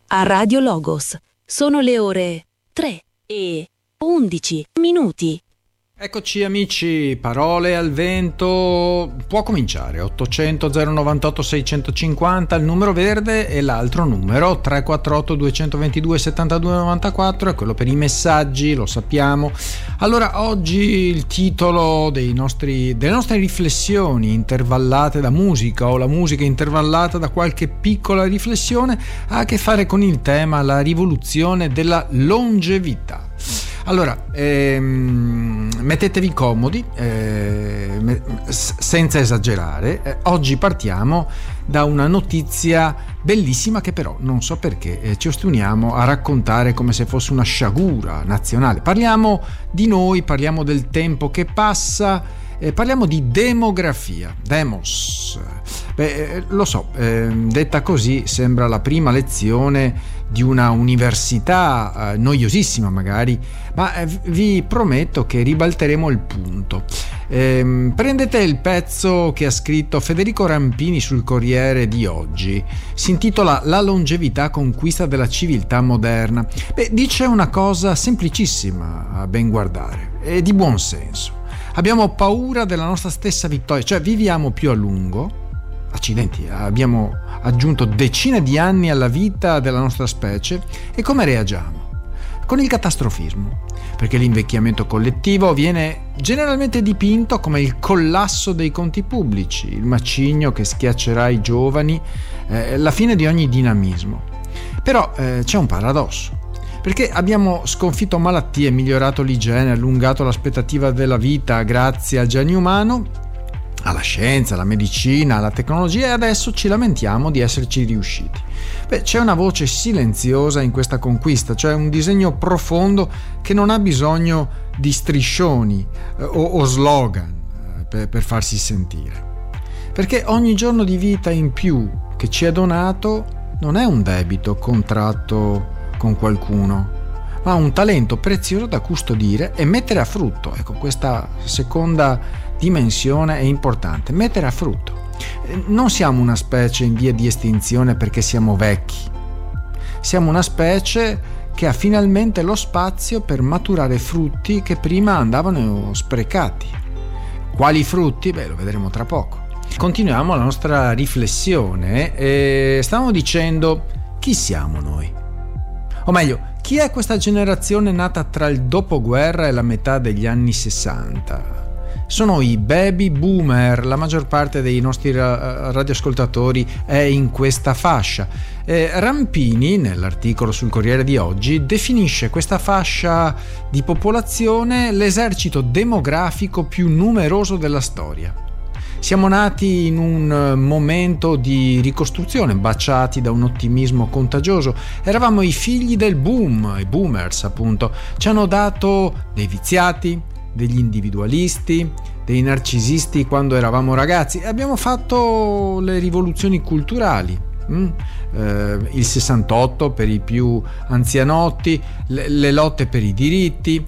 a Radio Logos. Sono le ore 3:11. Eccoci amici, parole al vento, può cominciare. 800 098 650 il numero verde e l'altro numero 348 222 7294 è quello per i messaggi, lo sappiamo. Allora, oggi il titolo delle nostre riflessioni intervallate da musica, o la musica intervallata da qualche piccola riflessione, ha a che fare con il tema la rivoluzione della longevità. Allora, mettetevi comodi, senza esagerare. Oggi partiamo da una notizia bellissima che però non so perché ci ostiniamo a raccontare come se fosse una sciagura nazionale. Parliamo di noi, parliamo del tempo che passa, parliamo di demografia, demos. Lo so, detta così sembra la prima lezione di una università noiosissima magari, ma vi prometto che ribalteremo il punto. Prendete il pezzo che ha scritto Federico Rampini sul Corriere di oggi, si intitola La longevità conquista della civiltà moderna. Dice una cosa semplicissima a ben guardare e di buon senso: abbiamo paura della nostra stessa vittoria, cioè viviamo più a lungo. Accidenti, abbiamo aggiunto decine di anni alla vita della nostra specie e come reagiamo? Con il catastrofismo, perché l'invecchiamento collettivo viene generalmente dipinto come il collasso dei conti pubblici, il macigno che schiaccerà i giovani, la fine di ogni dinamismo. Però c'è un paradosso, perché abbiamo sconfitto malattie, migliorato l'igiene, allungato l'aspettativa della vita grazie al genio umano, alla scienza, alla medicina, alla tecnologia, e adesso ci lamentiamo di esserci riusciti. C'è una voce silenziosa in questa conquista, cioè un disegno profondo che non ha bisogno di striscioni o slogan per farsi sentire. Perché ogni giorno di vita in più che ci è donato non è un debito contratto con qualcuno, ma un talento prezioso da custodire e mettere a frutto. Ecco, questa seconda dimensione è importante, mettere a frutto. Non siamo una specie in via di estinzione perché siamo vecchi, siamo una specie che ha finalmente lo spazio per maturare frutti che prima andavano sprecati. Quali frutti? Lo vedremo tra poco. Continuiamo la nostra riflessione e stavamo dicendo: chi siamo noi? O meglio, chi è questa generazione nata tra il dopoguerra e la metà degli anni 60? Sono i baby boomer, la maggior parte dei nostri radioascoltatori è in questa fascia. Rampini, nell'articolo sul Corriere di oggi, definisce questa fascia di popolazione l'esercito demografico più numeroso della storia. Siamo nati in un momento di ricostruzione, baciati da un ottimismo contagioso. Eravamo i figli del boom, i boomers appunto. Ci hanno dato dei viziati, degli individualisti, dei narcisisti quando eravamo ragazzi. Abbiamo fatto le rivoluzioni culturali, il 68 per i più anzianotti, le lotte per i diritti.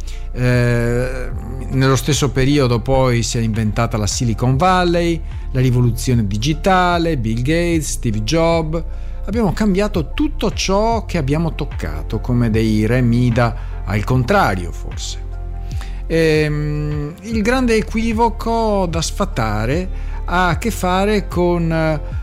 Nello stesso periodo poi si è inventata la Silicon Valley, la rivoluzione digitale, Bill Gates, Steve Jobs. Abbiamo cambiato tutto ciò che abbiamo toccato, come dei re Mida al contrario forse. Il grande equivoco da sfatare ha a che fare con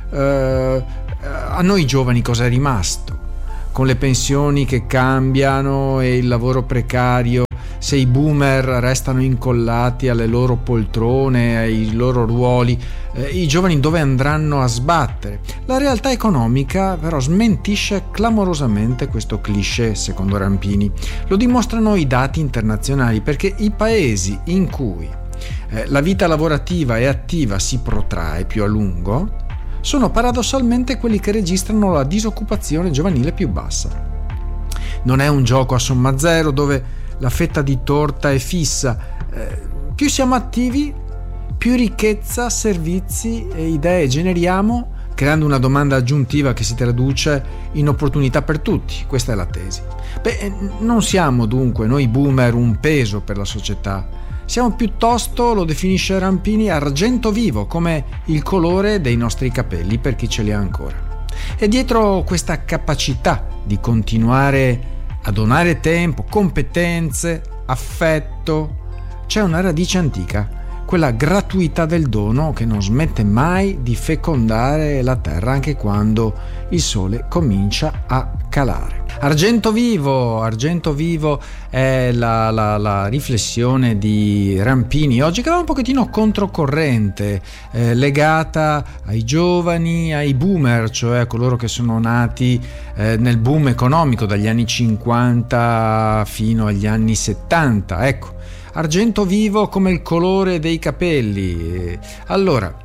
a noi giovani cosa è rimasto, con le pensioni che cambiano e il lavoro precario, se i boomer restano incollati alle loro poltrone, ai loro ruoli, i giovani dove andranno a sbattere? La realtà economica però smentisce clamorosamente questo cliché, secondo Rampini. Lo dimostrano i dati internazionali, perché i paesi in cui la vita lavorativa e attiva si protrae più a lungo sono paradossalmente quelli che registrano la disoccupazione giovanile più bassa. Non è un gioco a somma zero dove la fetta di torta è fissa. Più siamo attivi, più ricchezza, servizi e idee generiamo, creando una domanda aggiuntiva che si traduce in opportunità per tutti. Questa è la tesi. Non siamo dunque noi boomer un peso per la società. Siamo piuttosto, lo definisce Rampini, argento vivo, come il colore dei nostri capelli per chi ce li ha ancora. E dietro questa capacità di continuare a donare tempo, competenze, affetto. C'è una radice antica, quella gratuità del dono che non smette mai di fecondare la terra anche quando il sole comincia a calare. Argento vivo è la riflessione di Rampini oggi, che va un pochettino controcorrente, legata ai giovani, ai boomer, cioè a coloro che sono nati nel boom economico dagli anni 50 fino agli anni 70. Ecco, argento vivo come il colore dei capelli. Allora,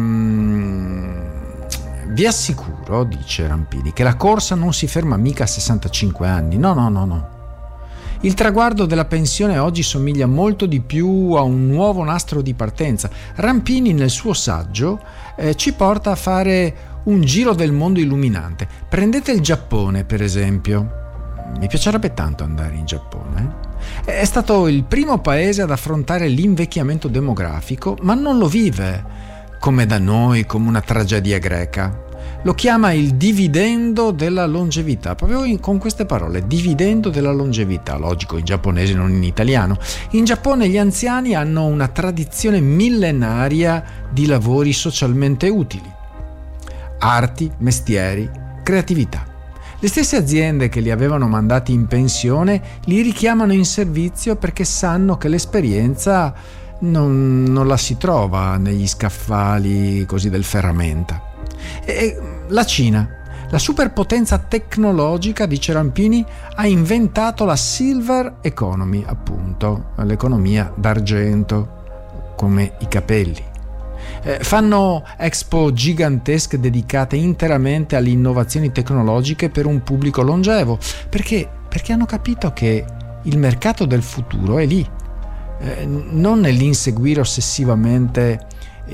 vi assicuro, dice Rampini, che la corsa non si ferma mica a 65 anni. No. Il traguardo della pensione oggi somiglia molto di più a un nuovo nastro di partenza. Rampini nel suo saggio ci porta a fare un giro del mondo illuminante. Prendete il Giappone, per esempio. Mi piacerebbe tanto andare in Giappone. È stato il primo paese ad affrontare l'invecchiamento demografico, ma non lo vive come da noi, come una tragedia greca. Lo chiama il dividendo della longevità, proprio con queste parole, dividendo della longevità, logico in giapponese, non in italiano. In Giappone gli anziani hanno una tradizione millenaria di lavori socialmente utili, arti, mestieri, creatività. Le stesse aziende che li avevano mandati in pensione li richiamano in servizio perché sanno che l'esperienza non la si trova negli scaffali così del ferramenta. E la Cina, la superpotenza tecnologica, dice Rampini, ha inventato la silver economy, appunto, l'economia d'argento, come i capelli. Fanno expo gigantesche dedicate interamente alle innovazioni tecnologiche per un pubblico longevo, perché hanno capito che il mercato del futuro è lì, non nell'inseguire ossessivamente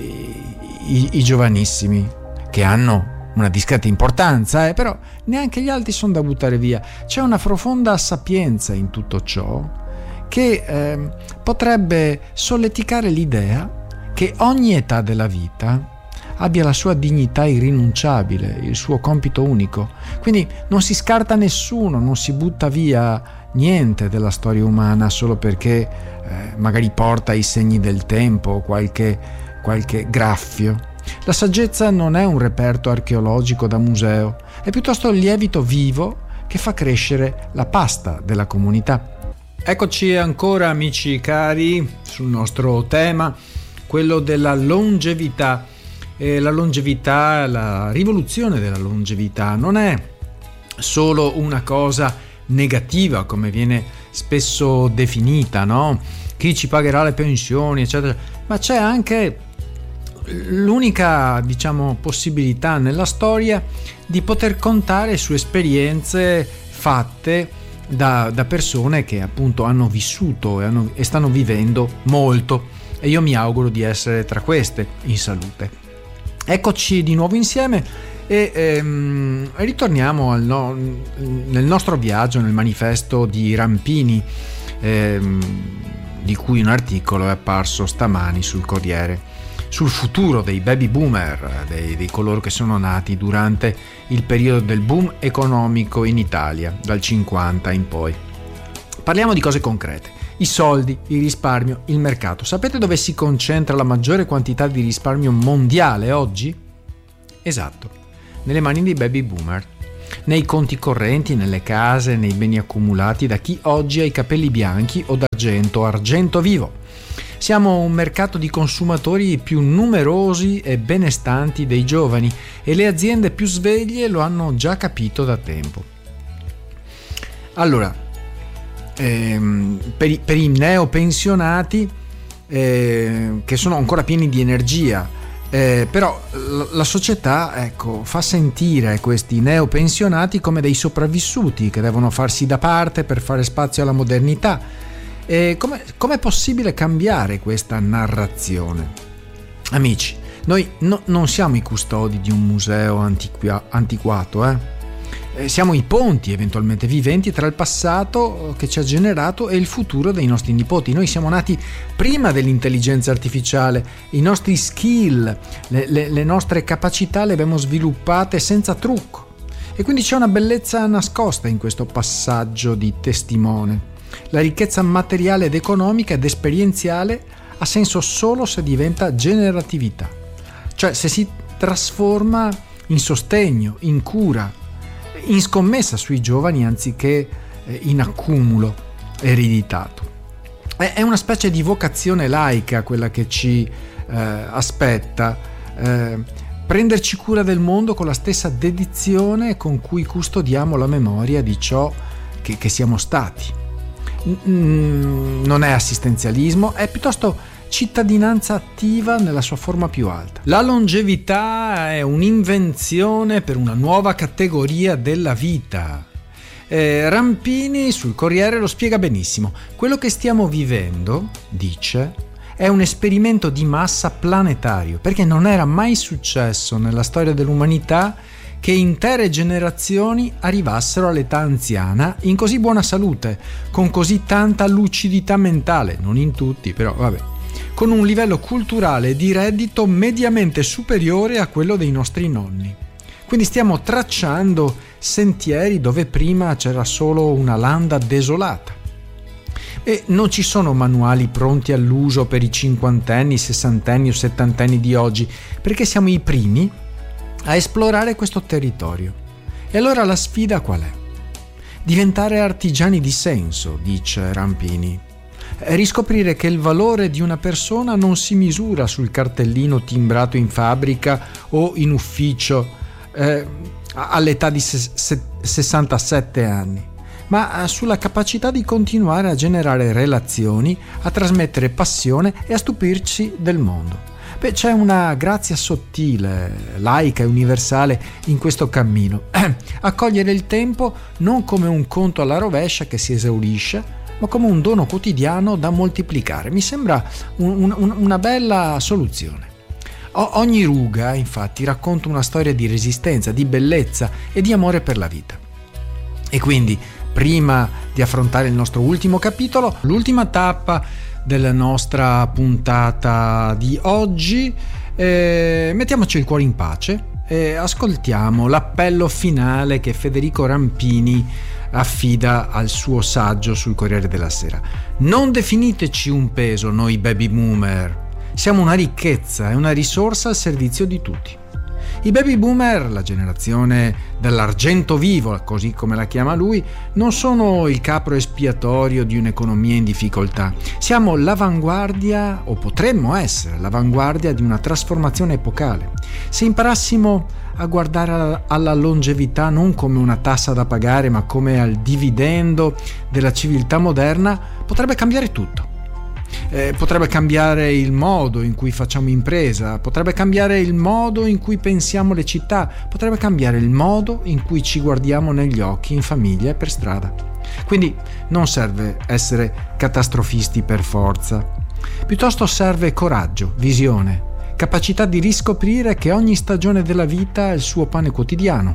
i giovanissimi, che hanno una discreta importanza, però neanche gli altri sono da buttare via. C'è una profonda sapienza in tutto ciò che potrebbe solleticare l'idea che ogni età della vita abbia la sua dignità irrinunciabile, il suo compito unico. Quindi non si scarta nessuno, non si butta via niente della storia umana solo perché magari porta i segni del tempo, qualche graffio. La saggezza non è un reperto archeologico da museo, è piuttosto il lievito vivo che fa crescere la pasta della comunità. Eccoci ancora, amici cari, sul nostro tema, quello della longevità. La longevità, la rivoluzione della longevità non è solo una cosa negativa come viene spesso definita, no? Chi ci pagherà le pensioni, eccetera, ma c'è anche l'unica, possibilità nella storia di poter contare su esperienze fatte da persone che appunto hanno vissuto e stanno vivendo molto, e io mi auguro di essere tra queste, in salute. Eccoci di nuovo insieme e ritorniamo nel nostro viaggio nel manifesto di Rampini, di cui un articolo è apparso stamani sul Corriere, sul futuro dei baby boomer, di coloro che sono nati durante il periodo del boom economico in Italia, dal 50 in poi. Parliamo di cose concrete. I soldi, il risparmio, il mercato. Sapete dove si concentra la maggiore quantità di risparmio mondiale oggi? Esatto, nelle mani dei baby boomer, nei conti correnti, nelle case, nei beni accumulati da chi oggi ha i capelli bianchi o d'argento, argento vivo. Siamo un mercato di consumatori più numerosi e benestanti dei giovani, e le aziende più sveglie lo hanno già capito da tempo. Allora, per i neopensionati che sono ancora pieni di energia, però la società fa sentire questi neopensionati come dei sopravvissuti che devono farsi da parte per fare spazio alla modernità. Com'è possibile cambiare questa narrazione? Amici, noi non siamo i custodi di un museo antiquato, siamo i ponti eventualmente viventi tra il passato che ci ha generato e il futuro dei nostri nipoti. Noi siamo nati prima dell'intelligenza artificiale, i nostri skill, le nostre capacità le abbiamo sviluppate senza trucco, E quindi c'è una bellezza nascosta in questo passaggio di testimone. La ricchezza materiale ed economica ed esperienziale ha senso solo se diventa generatività, cioè se si trasforma in sostegno, in cura, in scommessa sui giovani anziché in accumulo ereditato. È una specie di vocazione laica quella che ci aspetta, prenderci cura del mondo con la stessa dedizione con cui custodiamo la memoria di ciò che siamo stati. Non è assistenzialismo, è piuttosto cittadinanza attiva nella sua forma più alta. La longevità è un'invenzione per una nuova categoria della vita. Rampini sul Corriere lo spiega benissimo. Quello che stiamo vivendo, dice, è un esperimento di massa planetario, perché non era mai successo nella storia dell'umanità che intere generazioni arrivassero all'età anziana in così buona salute, con così tanta lucidità mentale, non in tutti, però vabbè, con un livello culturale e di reddito mediamente superiore a quello dei nostri nonni. Quindi stiamo tracciando sentieri dove prima c'era solo una landa desolata. E non ci sono manuali pronti all'uso per i cinquantenni, sessantenni o settantenni di oggi, perché siamo i primi a esplorare questo territorio. E allora la sfida qual è? Diventare artigiani di senso, dice Rampini. Riscoprire che il valore di una persona non si misura sul cartellino timbrato in fabbrica o in ufficio all'età di 67 anni, ma sulla capacità di continuare a generare relazioni, a trasmettere passione e a stupirci del mondo. C'è una grazia sottile, laica e universale in questo cammino. Accogliere il tempo non come un conto alla rovescia che si esaurisce, ma come un dono quotidiano da moltiplicare. Mi sembra una bella soluzione. Ogni ruga, infatti, racconta una storia di resistenza, di bellezza e di amore per la vita. E quindi, prima di affrontare il nostro ultimo capitolo, l'ultima tappa della nostra puntata di oggi, mettiamoci il cuore in pace e ascoltiamo l'appello finale che Federico Rampini affida al suo saggio sul Corriere della Sera. Non definiteci un peso noi baby boomer, siamo una ricchezza e una risorsa al servizio di tutti. I baby boomer, la generazione dell'argento vivo, così come la chiama lui, non sono il capro espiatorio di un'economia in difficoltà. Siamo l'avanguardia, o potremmo essere l'avanguardia di una trasformazione epocale. Se imparassimo a guardare alla longevità non come una tassa da pagare, ma come al dividendo della civiltà moderna, potrebbe cambiare tutto. Potrebbe cambiare il modo in cui facciamo impresa, potrebbe cambiare il modo in cui pensiamo le città, potrebbe cambiare il modo in cui ci guardiamo negli occhi in famiglia e per strada. Quindi non serve essere catastrofisti per forza, piuttosto serve coraggio, visione, capacità di riscoprire che ogni stagione della vita ha il suo pane quotidiano,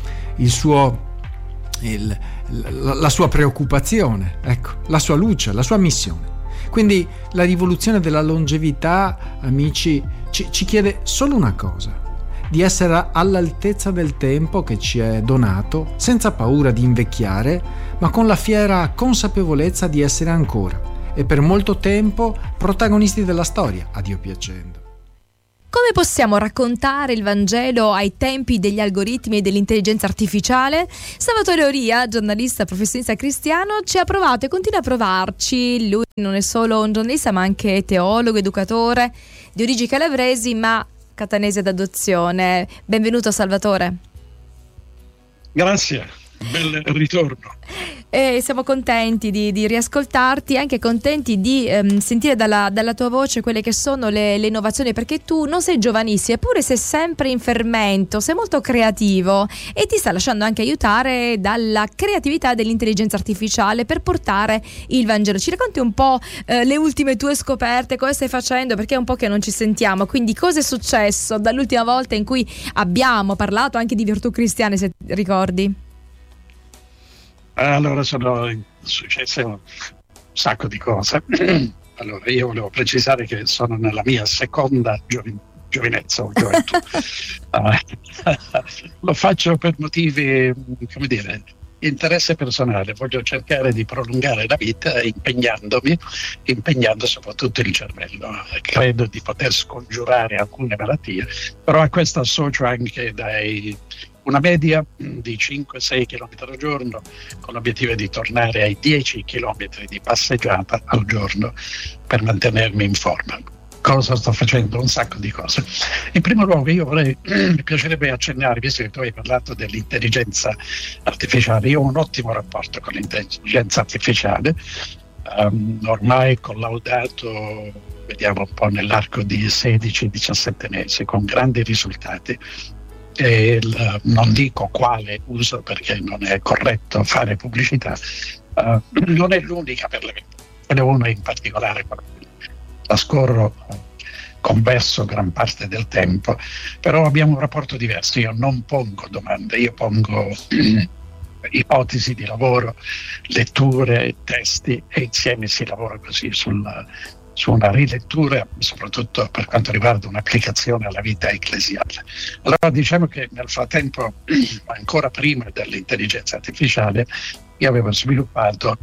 la sua preoccupazione, ecco, la sua luce, la sua missione. Quindi la rivoluzione della longevità, amici, ci chiede solo una cosa: di essere all'altezza del tempo che ci è donato, senza paura di invecchiare, ma con la fiera consapevolezza di essere ancora e per molto tempo protagonisti della storia, a Dio piacendo. Come possiamo raccontare il Vangelo ai tempi degli algoritmi e dell'intelligenza artificiale? Salvatore Oria, giornalista professionista cristiano, ci ha provato e continua a provarci. Lui non è solo un giornalista, ma anche teologo, educatore, di origini calabresi, ma catanese d'adozione. Benvenuto, Salvatore. Grazie, bel ritorno. Siamo contenti di riascoltarti, anche contenti di sentire dalla tua voce quelle che sono le innovazioni, perché tu non sei giovanissimo, eppure sei sempre in fermento, sei molto creativo e ti sta lasciando anche aiutare dalla creatività dell'intelligenza artificiale per portare il Vangelo. Ci racconti un po' le ultime tue scoperte, cosa stai facendo, perché è un po' che non ci sentiamo, quindi cosa è successo dall'ultima volta in cui abbiamo parlato anche di virtù cristiane, se ricordi? Allora, sono successe un sacco di cose. Allora, io volevo precisare che sono nella mia seconda giovinezza o gioventù. Lo faccio per motivi, come dire, interesse personale. Voglio cercare di prolungare la vita impegnando soprattutto il cervello. Credo di poter scongiurare alcune malattie, però a questo associo anche una media di 5-6 km al giorno, con l'obiettivo di tornare ai 10 km di passeggiata al giorno per mantenermi in forma. Cosa sto facendo? Un sacco di cose. In primo luogo mi piacerebbe accennare, visto che tu hai parlato dell'intelligenza artificiale. Io ho un ottimo rapporto con l'intelligenza artificiale, ormai collaudato, vediamo un po', nell'arco di 16-17 mesi, con grandi risultati. E non dico quale uso perché non è corretto fare pubblicità, non è l'unica per le vite, ce n'è uno in particolare, la scorro converso gran parte del tempo, però abbiamo un rapporto diverso. Io non pongo domande, io pongo ipotesi di lavoro, letture, testi, e insieme si lavora così su una rilettura, soprattutto per quanto riguarda un'applicazione alla vita ecclesiale. Allora diciamo che nel frattempo, ancora prima dell'intelligenza artificiale, io avevo sviluppato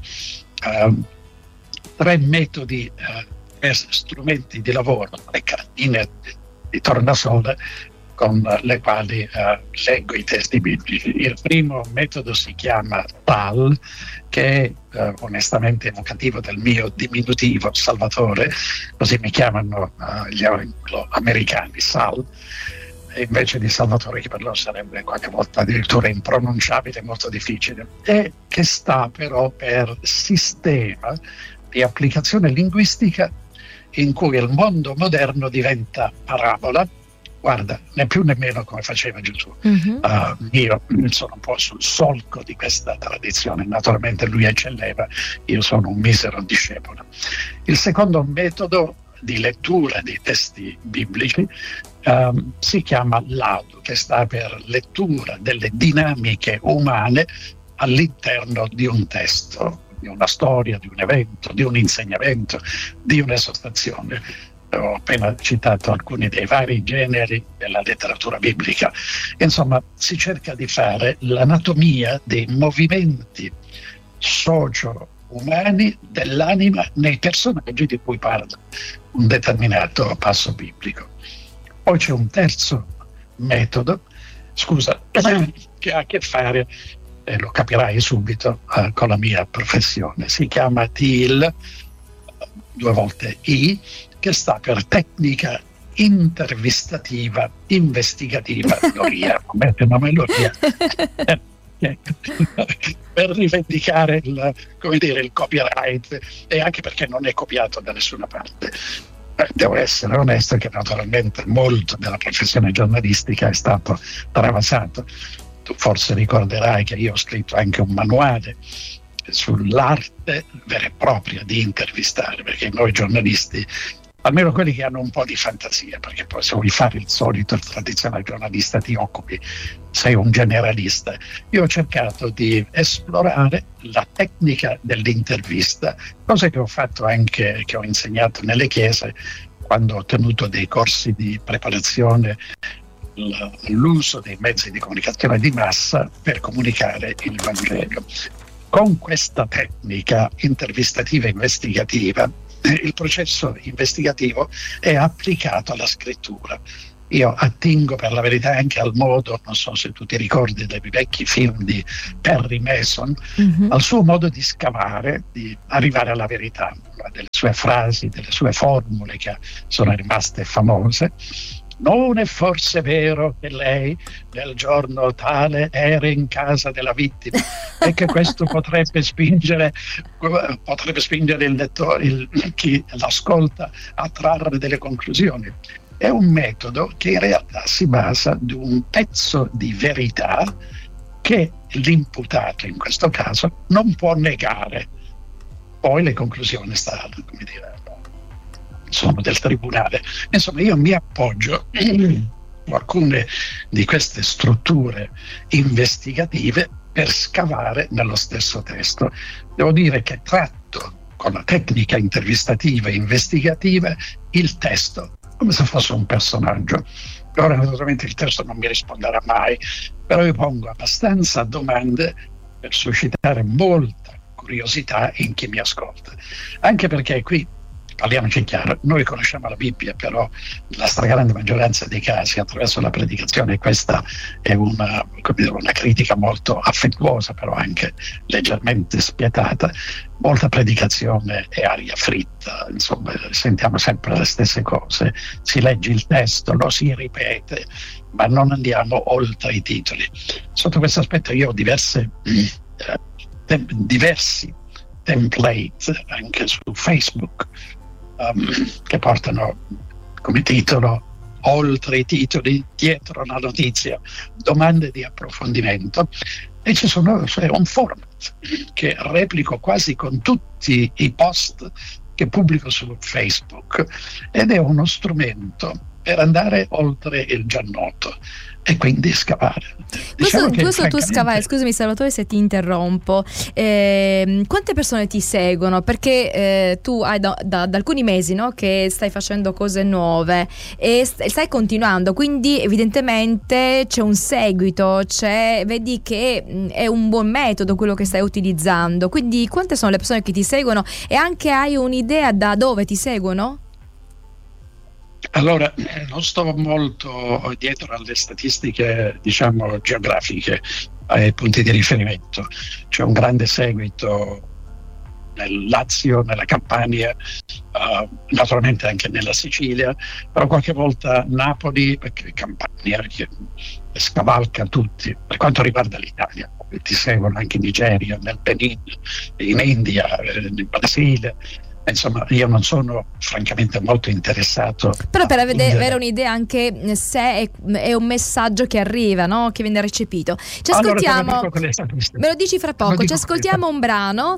3 metodi, strumenti di lavoro, le cartine di tornasole con le quali leggo i testi biblici. Il primo metodo si chiama SAL, che è onestamente evocativo del mio diminutivo Salvatore, così mi chiamano gli anglo-americani, SAL, e invece di Salvatore, che per loro sarebbe qualche volta addirittura impronunciabile, molto difficile, e che sta però per sistema di applicazione linguistica in cui il mondo moderno diventa parabola. Guarda, né più né meno come faceva Gesù. Io sono un po' sul solco di questa tradizione, naturalmente lui eccelleva, io sono un misero discepolo. Il secondo metodo di lettura dei testi biblici si chiama LAD, che sta per lettura delle dinamiche umane all'interno di un testo, di una storia, di un evento, di un insegnamento, di un'esortazione. Ho appena citato alcuni dei vari generi della letteratura biblica. Insomma, si cerca di fare l'anatomia dei movimenti socio-umani dell'anima nei personaggi di cui parla un determinato passo biblico. Poi c'è un terzo metodo, che ha a che fare, e lo capirai subito, con la mia professione. Si chiama TIL, 2 volte I, che sta per tecnica intervistativa investigativa Loria, per rivendicare il copyright, e anche perché non è copiato da nessuna parte. Devo essere onesto che naturalmente molto della professione giornalistica è stato travasato. Tu forse ricorderai che io ho scritto anche un manuale sull'arte vera e propria di intervistare, perché noi giornalisti, almeno quelli che hanno un po' di fantasia, perché poi se vuoi fare il solito, il tradizionale giornalista, ti occupi, sei un generalista. Io ho cercato di esplorare la tecnica dell'intervista, cosa che ho fatto anche, che ho insegnato nelle chiese quando ho tenuto dei corsi di preparazione, l'uso dei mezzi di comunicazione di massa per comunicare il Vangelo. Con questa tecnica intervistativa investigativa, il processo investigativo è applicato alla scrittura. Io attingo per la verità anche al modo, non so se tu ti ricordi dei vecchi film di Perry Mason, al suo modo di scavare, di arrivare alla verità, delle sue frasi, delle sue formule che sono rimaste famose. Non è forse vero che lei nel giorno tale era in casa della vittima, e che questo potrebbe spingere il lettore, chi l'ascolta, a trarre delle conclusioni. È un metodo che in realtà si basa su un pezzo di verità che l'imputato, in questo caso, non può negare. Poi le conclusioni sono del tribunale. Insomma, io mi appoggio su alcune di queste strutture investigative per scavare nello stesso testo. Devo dire che tratto con la tecnica intervistativa e investigativa il testo come se fosse un personaggio. Ora naturalmente il testo non mi risponderà mai, però io pongo abbastanza domande per suscitare molta curiosità in chi mi ascolta, anche perché qui, parliamoci chiaro, noi conosciamo la Bibbia, però la stragrande maggioranza dei casi attraverso la predicazione, questa è una critica molto affettuosa, però anche leggermente spietata, molta predicazione è aria fritta, insomma sentiamo sempre le stesse cose, si legge il testo, lo si ripete, ma non andiamo oltre i titoli. Sotto questo aspetto io ho diversi template anche su Facebook, che portano come titolo, oltre i titoli, dietro la notizia, domande di approfondimento, e c'è un format che replico quasi con tutti i post che pubblico su Facebook, ed è uno strumento per andare oltre il già noto e quindi scavare. Questo tu scavare, scusami Salvatore se ti interrompo, quante persone ti seguono? Perché tu hai da alcuni mesi, no, che stai facendo cose nuove e stai continuando, quindi evidentemente c'è un seguito, vedi che è un buon metodo quello che stai utilizzando, quindi quante sono le persone che ti seguono e anche hai un'idea da dove ti seguono? Allora, non sto molto dietro alle statistiche, diciamo, geografiche, ai punti di riferimento. C'è un grande seguito nel Lazio, nella Campania, naturalmente anche nella Sicilia, però qualche volta Napoli, perché Campania che scavalca tutti. Per quanto riguarda l'Italia, ti seguono anche in Nigeria, nel Benin, in India, in Brasile. Insomma, io non sono francamente molto interessato. Però per avere un'idea anche se è un messaggio che arriva, no? Che viene recepito. Ci ascoltiamo, allora, me lo dici fra poco, ci ascoltiamo un brano,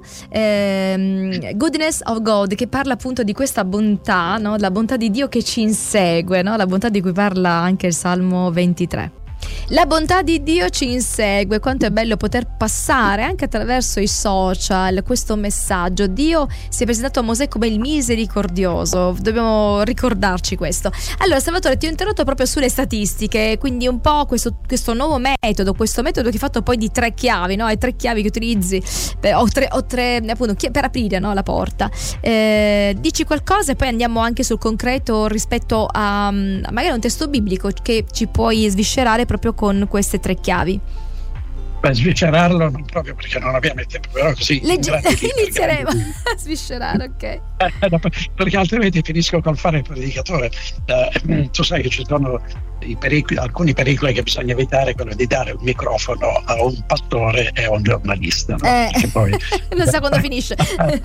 Goodness of God, che parla appunto di questa bontà, no? La bontà di Dio che ci insegue, no? La bontà di cui parla anche il Salmo 23. La bontà di Dio ci insegue, quanto è bello poter passare anche attraverso i social questo messaggio. Dio si è presentato a Mosè come il misericordioso, dobbiamo ricordarci questo. Allora Salvatore, ti ho interrotto proprio sulle statistiche, quindi un po' questo nuovo metodo, questo metodo che è fatto poi di 3 chiavi, no? Hai 3 chiavi che utilizzi o tre appunto per aprire, no, la porta. Dici qualcosa e poi andiamo anche sul concreto rispetto a magari un testo biblico che ci puoi sviscerare proprio con queste 3 chiavi. Per sviscerarlo non proprio, perché non abbiamo il tempo, però così inizieremo a sviscerare, ok? Perché altrimenti finisco col fare il predicatore. Tu sai che ci sono alcuni pericoli che bisogna evitare, quello di dare un microfono a un pastore e a un giornalista, no? Poi non sa quando finisce.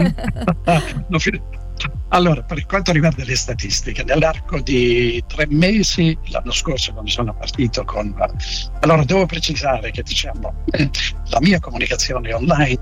Allora, per quanto riguarda le statistiche, nell'arco di 3 mesi l'anno scorso, quando sono partito allora devo precisare che, diciamo, la mia comunicazione online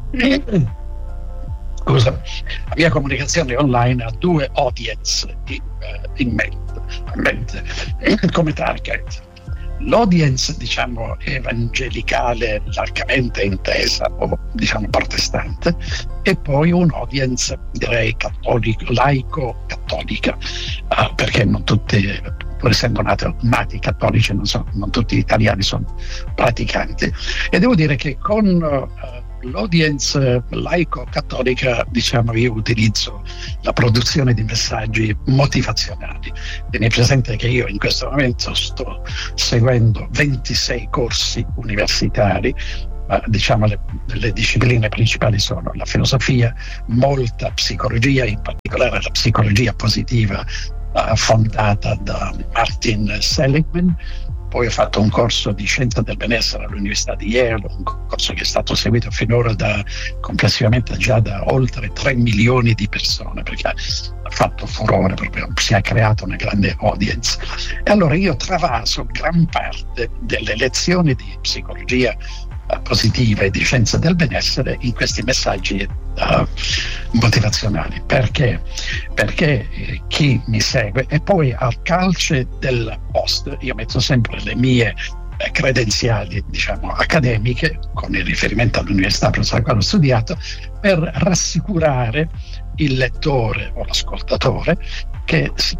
ha 2 audience in mente come target. L'audience, diciamo, evangelicale largamente intesa o, diciamo, protestante, e poi un'audience, direi, laico-cattolica, perché non tutti, pur essendo nati cattolici, non tutti gli italiani sono praticanti. E devo dire che con l'audience laico-cattolica, diciamo, io utilizzo la produzione di messaggi motivazionali. Tieni presente che io in questo momento sto seguendo 26 corsi universitari. Diciamo le discipline principali sono la filosofia, molta psicologia, in particolare la psicologia positiva fondata da Martin Seligman. Poi ho fatto un corso di scienza del benessere all'Università di Yale, un corso che è stato seguito finora complessivamente già da oltre 3 milioni di persone, perché ha fatto furore, proprio si è creata una grande audience. E allora io travaso gran parte delle lezioni di psicologia positiva e di scienza del benessere in questi messaggi motivazionali. Perché chi mi segue, e poi al calce del post io metto sempre le mie credenziali, diciamo, accademiche, con il riferimento all'università presso la quale ho studiato, per rassicurare il lettore o l'ascoltatore che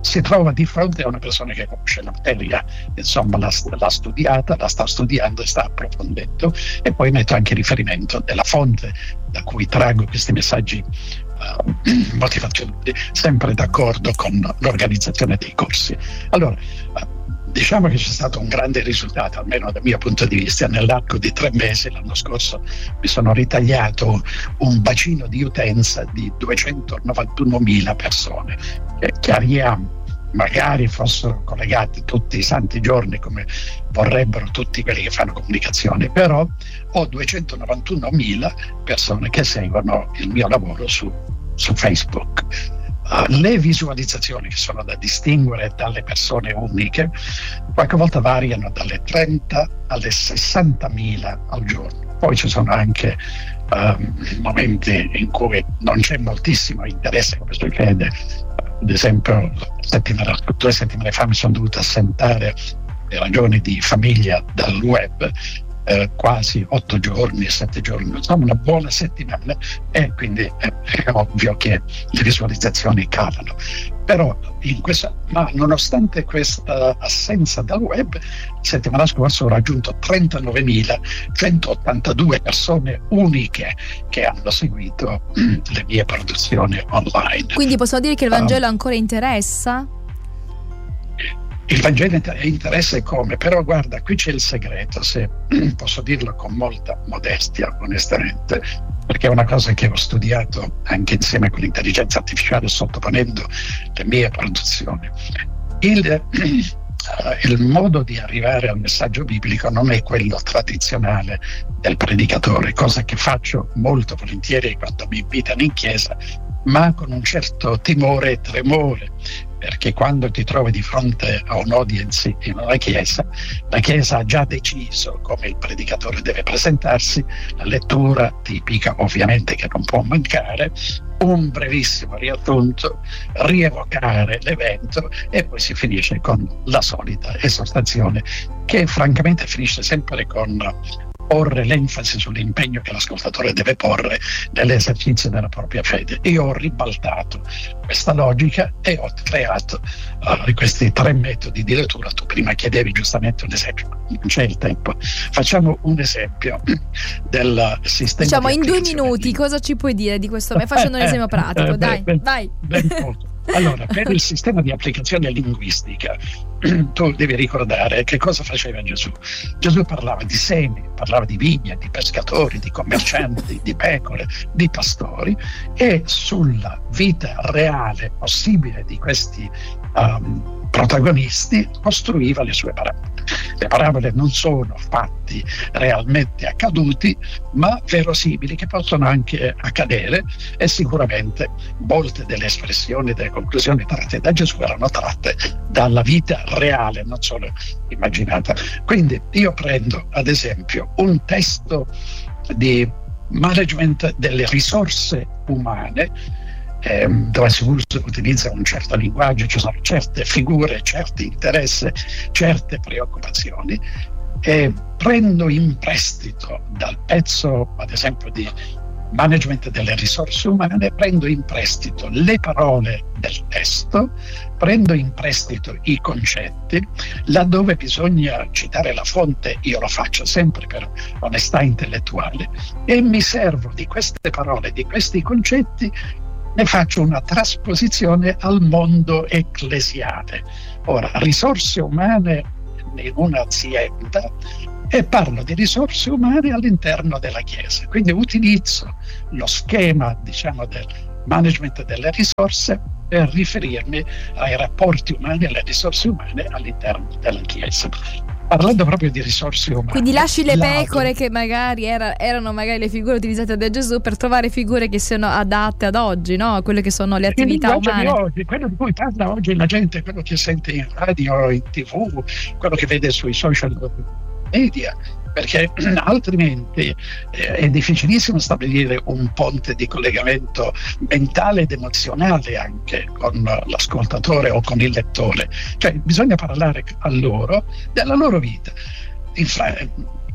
si trova di fronte a una persona che conosce la materia, insomma l'ha studiata, la sta studiando e sta approfondendo, e poi metto anche riferimento della fonte da cui traggo questi messaggi motivazionali, sempre d'accordo con l'organizzazione dei corsi. Allora, diciamo che c'è stato un grande risultato, almeno dal mio punto di vista. Nell'arco di 3 mesi l'anno scorso mi sono ritagliato un bacino di utenza di 291.000 persone, che chiariamo, magari fossero collegati tutti i santi giorni come vorrebbero tutti quelli che fanno comunicazione, però ho 291.000 persone che seguono il mio lavoro su Facebook. Le visualizzazioni, che sono da distinguere dalle persone uniche, qualche volta variano dalle 30 alle 60.000 al giorno. Poi ci sono anche momenti in cui non c'è moltissimo interesse, come succede. Ad esempio, 2 settimane fa mi sono dovuto assentare per ragioni di famiglia dal web, quasi 8 giorni, 7 giorni, insomma una buona settimana, e quindi è ovvio che le visualizzazioni calano. Però ma nonostante questa assenza dal web, la settimana scorsa ho raggiunto 39.182 persone uniche che hanno seguito le mie produzioni online. Quindi possiamo dire che il Vangelo ancora interessa? Il Vangelo interessa, e come, però guarda, qui c'è il segreto, se posso dirlo con molta modestia, onestamente, perché è una cosa che ho studiato anche insieme con l'intelligenza artificiale, sottoponendo le mie produzioni. Il modo di arrivare al messaggio biblico non è quello tradizionale del predicatore, cosa che faccio molto volentieri quando mi invitano in chiesa, ma con un certo timore e tremore, perché quando ti trovi di fronte a un audience in una chiesa, la chiesa ha già deciso come il predicatore deve presentarsi, la lettura tipica ovviamente che non può mancare, un brevissimo riassunto, rievocare l'evento, e poi si finisce con la solita esortazione, che francamente finisce sempre con porre l'enfasi sull'impegno che l'ascoltatore deve porre nell'esercizio della propria fede. Io ho ribaltato questa logica e ho creato questi 3 metodi di lettura. Tu prima chiedevi giustamente un esempio, non c'è il tempo. Facciamo un esempio del sistema. Diciamo in 2 minuti, cosa ci puoi dire di questo? Facendo un esempio pratico, dai, vai. Allora, per il sistema di applicazione linguistica, tu devi ricordare che cosa faceva Gesù. Gesù parlava di semi, parlava di vigne, di pescatori, di commercianti, di pecore, di pastori, e sulla vita reale possibile di questi protagonisti costruiva le sue parabole. Le parabole non sono fatti realmente accaduti, ma verosimili, che possono anche accadere, e sicuramente molte delle espressioni, delle conclusioni tratte da Gesù erano tratte dalla vita reale, non solo immaginata. Quindi io prendo ad esempio un testo di management delle risorse umane, dove si utilizza un certo linguaggio, ci sono certe figure, certi interessi, certe preoccupazioni, e prendo in prestito dal pezzo, ad esempio, di management delle risorse umane, prendo in prestito le parole del testo, prendo in prestito i concetti, laddove bisogna citare la fonte io lo faccio sempre per onestà intellettuale, e mi servo di queste parole, di questi concetti, ne faccio una trasposizione al mondo ecclesiale. Ora, risorse umane in un'azienda, e parlo di risorse umane all'interno della Chiesa. Quindi utilizzo lo schema, diciamo, del management delle risorse per riferirmi ai rapporti umani e alle risorse umane all'interno della Chiesa. Parlando proprio di risorse umane. Quindi lasci le pecore, che magari erano magari le figure utilizzate da Gesù, per trovare figure che siano adatte ad oggi, no? Quelle che sono le attività umane. Oggi, quello di cui parla oggi la gente, quello che sente in radio, in TV, quello che vede sui social media, perché altrimenti è difficilissimo stabilire un ponte di collegamento mentale ed emozionale anche con l'ascoltatore o con il lettore. Cioè bisogna parlare a loro della loro vita.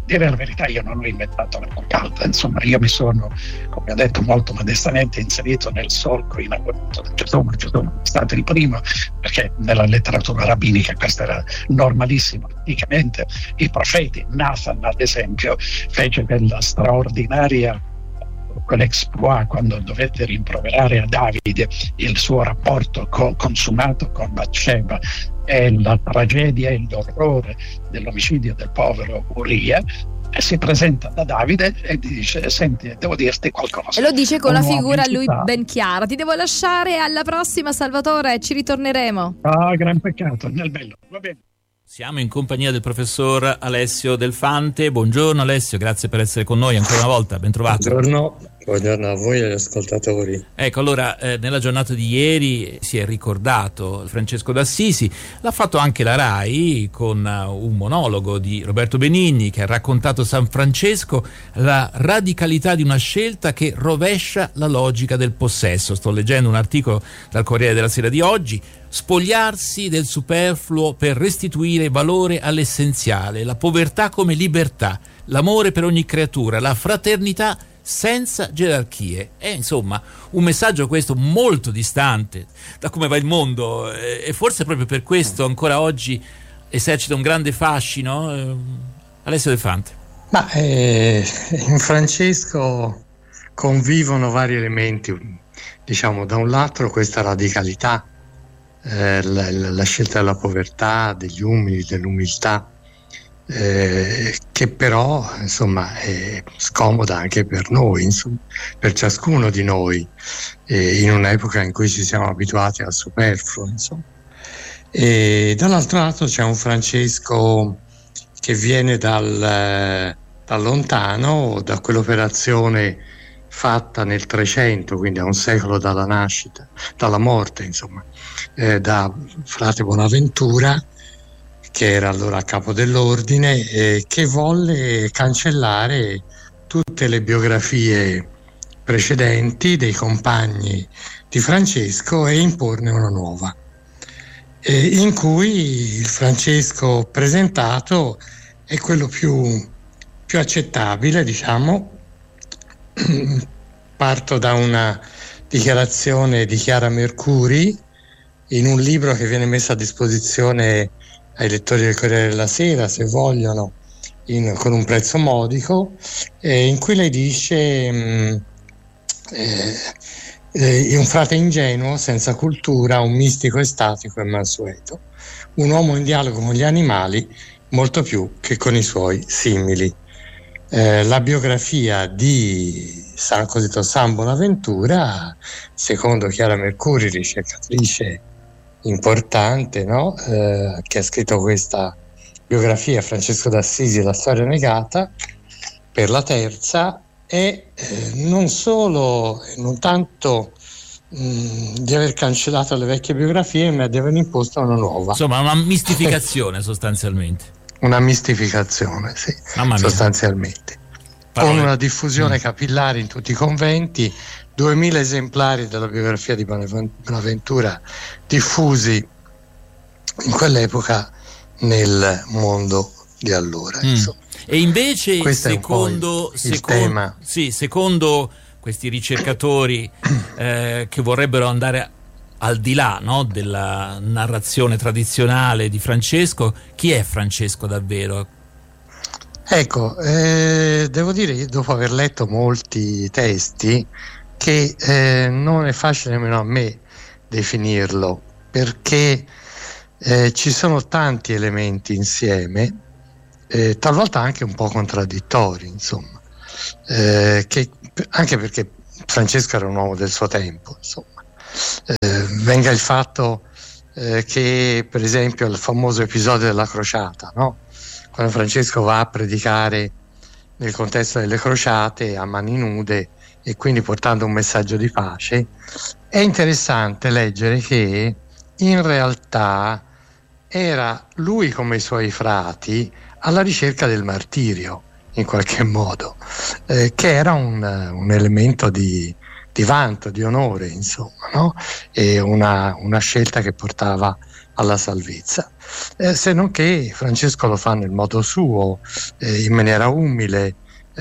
dire la verità, io non ho inventato l'acqua calda, insomma, io mi sono, come ho detto molto modestamente, inserito nel solco inaugurato da Gesù è stato il primo, perché nella letteratura rabbinica questo era normalissimo. Anticamente i profeti, Nathan ad esempio, fece della straordinaria quell'exploit quando dovette rimproverare a Davide il suo rapporto consumato con Batsheba e la tragedia e l'orrore dell'omicidio del povero Uria, e si presenta da Davide e dice: senti, devo dirti qualcosa. E lo dice con Un la uomo figura in lui città. ben chiara. Ti devo lasciare, alla prossima Salvatore, ci ritorneremo. Ah, gran peccato, nel bello, va bene. Siamo in compagnia del professor Alessio Del Fante. Buongiorno Alessio, grazie per essere con noi ancora una volta, ben trovato. Buongiorno a voi e agli ascoltatori. Ecco, allora, nella giornata di ieri si è ricordato Francesco d'Assisi, l'ha fatto anche la RAI con un monologo di Roberto Benigni che ha raccontato San Francesco, la radicalità di una scelta che rovescia la logica del possesso. Sto leggendo un articolo dal Corriere della Sera di oggi. Spogliarsi del superfluo per restituire valore all'essenziale, la povertà come libertà, l'amore per ogni creatura, la fraternità senza gerarchie. È insomma un messaggio questo molto distante da come va il mondo, e forse proprio per questo ancora oggi esercita un grande fascino. Alessio Del Fante. Ma in Francesco convivono vari elementi, diciamo, da un lato questa radicalità, la scelta della povertà, degli umili, dell'umiltà, che però insomma è scomoda anche per noi, insomma, per ciascuno di noi, in un'epoca in cui ci siamo abituati al superfluo, insomma. E dall'altro lato c'è un Francesco che viene da lontano, da quell'operazione fatta nel 300, quindi a un secolo dalla nascita, dalla morte, insomma, da frate Bonaventura, che era allora a capo dell'ordine, che volle cancellare tutte le biografie precedenti dei compagni di Francesco e imporne una nuova, in cui il Francesco presentato è quello più accettabile, diciamo. Parto da una dichiarazione di Chiara Mercuri in un libro che viene messo a disposizione ai lettori del Corriere della Sera, se vogliono, con un prezzo modico, in cui lei dice un frate ingenuo, senza cultura, un mistico estatico e mansueto, un uomo in dialogo con gli animali molto più che con i suoi simili. La biografia di San Bonaventura, secondo Chiara Mercuri, ricercatrice importante, no? Che ha scritto questa biografia, Francesco d'Assisi, la storia negata, per la terza, è non tanto di aver cancellato le vecchie biografie, ma di aver imposto una nuova. Insomma, una mistificazione sostanzialmente. Una mistificazione, sì, sostanzialmente. Con una diffusione capillare in tutti i conventi, 2000 esemplari della biografia di Bonaventura diffusi in quell'epoca nel mondo di allora. E invece secondo questi ricercatori che vorrebbero andare al di là, no, della narrazione tradizionale di Francesco, chi è Francesco davvero? Ecco, devo dire, dopo aver letto molti testi, che non è facile nemmeno a me definirlo, perché ci sono tanti elementi insieme, talvolta anche un po' contraddittori, insomma, anche perché Francesco era un uomo del suo tempo, insomma. Venga il fatto che, per esempio, il famoso episodio della crociata, no? Quando Francesco va a predicare nel contesto delle crociate a mani nude e quindi portando un messaggio di pace, è interessante leggere che in realtà era lui, come i suoi frati, alla ricerca del martirio, in qualche modo, che era un elemento di vanto, di onore, insomma, no? E una scelta che portava alla salvezza. Se non che Francesco lo fa nel modo suo, in maniera umile,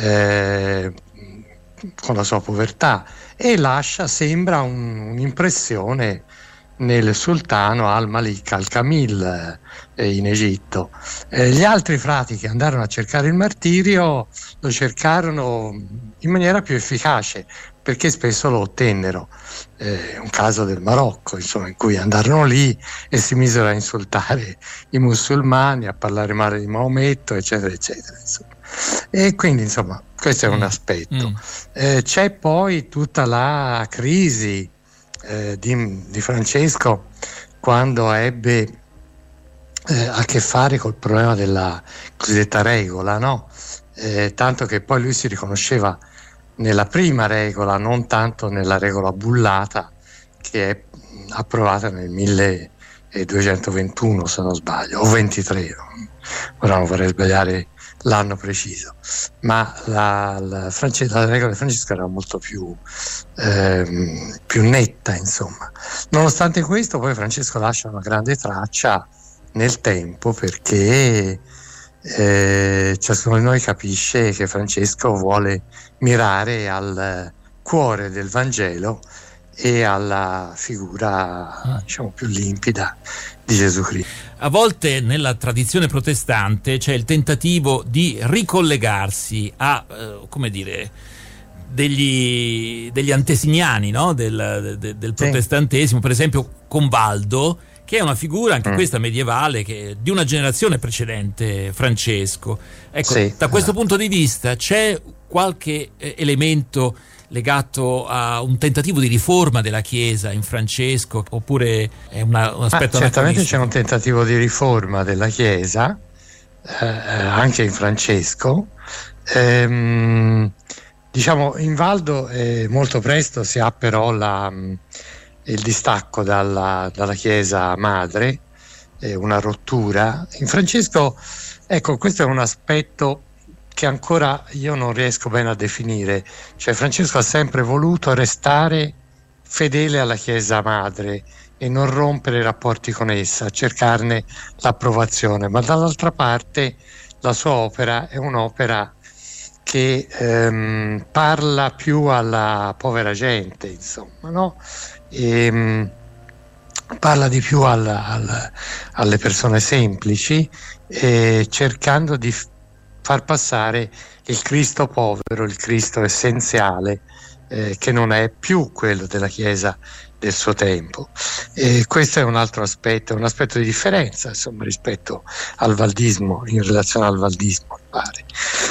con la sua povertà, e sembra un'impressione nel sultano al-Malik al-Kamil in Egitto. Gli altri frati che andarono a cercare il martirio lo cercarono in maniera più efficace, perché spesso lo ottennero. Un caso del Marocco, insomma, in cui andarono lì e si misero a insultare i musulmani, a parlare male di Maometto, eccetera eccetera, insomma. E quindi, insomma, questo è un aspetto. C'è poi tutta la crisi di Francesco quando ebbe a che fare col problema della cosiddetta regola, no? Tanto che poi lui si riconosceva nella prima regola, non tanto nella regola bullata, che è approvata nel 1221, se non sbaglio, o 23, ora non vorrei sbagliare l'anno preciso, ma la regola di Francesco era molto più netta, insomma. Nonostante questo, poi Francesco lascia una grande traccia nel tempo, perché ciascuno di noi capisce che Francesco vuole mirare al cuore del Vangelo e alla figura, diciamo, più limpida di Gesù Cristo. A volte nella tradizione protestante c'è il tentativo di ricollegarsi a, come dire, degli antesignani, no? del protestantesimo, per esempio con Valdo, che è una figura anche questa medievale, che di una generazione precedente Francesco. Ecco, da questo punto di vista c'è qualche elemento legato a un tentativo di riforma della Chiesa in Francesco, oppure è un aspetto certamente c'è un tentativo di riforma della Chiesa anche in Francesco. Diciamo, in Valdo molto presto si ha però il distacco dalla Chiesa madre, una rottura. In Francesco, ecco, questo è un aspetto che ancora io non riesco bene a definire. Cioè, Francesco ha sempre voluto restare fedele alla Chiesa madre e non rompere i rapporti con essa, cercarne l'approvazione, ma dall'altra parte la sua opera è un'opera che parla più alla povera gente, insomma, no? Parla di più alle persone semplici, cercando di far passare il Cristo povero, il Cristo essenziale, che non è più quello della Chiesa del suo tempo. E questo è un altro aspetto, un aspetto di differenza, insomma, rispetto al valdismo, in relazione al valdismo, mi pare.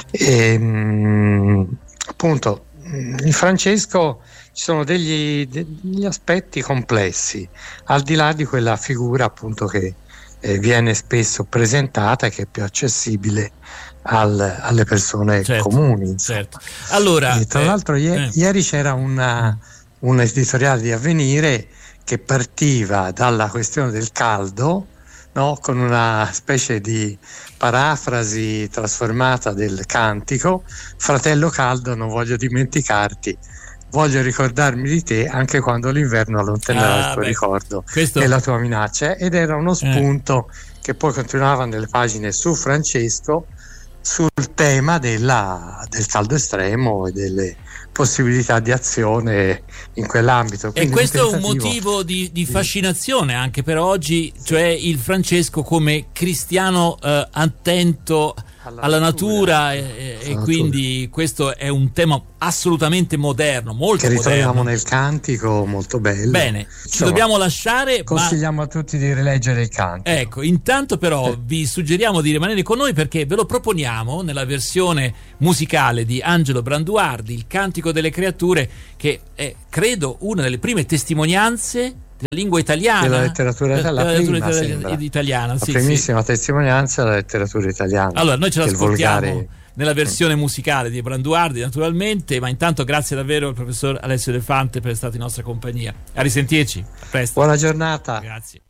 Appunto, in Francesco ci sono degli aspetti complessi, al di là di quella figura, appunto, che viene spesso presentata e che è più accessibile alle persone comuni. Certo. Allora, tra l'altro ieri c'era un editoriale di Avvenire che partiva dalla questione del caldo, no? Con una specie di parafrasi trasformata del cantico: fratello caldo, non voglio dimenticarti, voglio ricordarmi di te anche quando l'inverno allontanerà il tuo ricordo e la tua minaccia. Ed era uno spunto che poi continuava nelle pagine su Francesco, sul tema del caldo estremo e delle possibilità di azione in quell'ambito. Quindi e questo è un motivo di fascinazione anche per oggi, cioè il Francesco come cristiano attento alla natura e quindi questo è un tema assolutamente moderno, molto che ritroviamo moderno nel cantico, molto bello. Bene, ci dobbiamo lasciare, consigliamo a tutti di rileggere il cantico. Ecco, intanto però vi suggeriamo di rimanere con noi, perché ve lo proponiamo nella versione musicale di Angelo Branduardi, il Cantico delle Creature, che è, credo, una delle prime testimonianze della lingua italiana, della letteratura italiana, la primissima testimonianza della letteratura italiana. Allora noi ce l'ascoltiamo nella versione musicale di Branduardi, naturalmente, ma intanto grazie davvero al professor Alessio Delfante per essere stato in nostra compagnia. A risentirci, a presto. Buona giornata. Grazie.